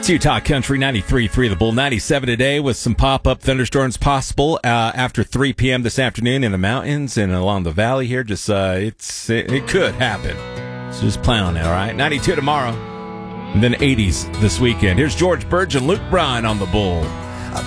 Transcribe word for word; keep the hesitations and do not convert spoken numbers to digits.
It's Utah Country ninety-three point three The Bull, ninety-seven today with some pop-up thunderstorms possible uh, after three p.m. this afternoon in the mountains and along the valley here. Just uh, it's it, it could happen. So just plan on it, all right? ninety-two tomorrow, and then eighties this weekend. Here's George Burge and Luke Bryan on The Bull.